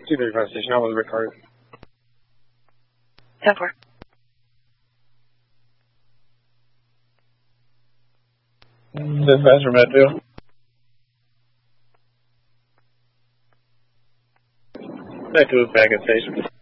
235 station, I was retarded. 10-4. Dispatch from Medfield. Back to his back at station.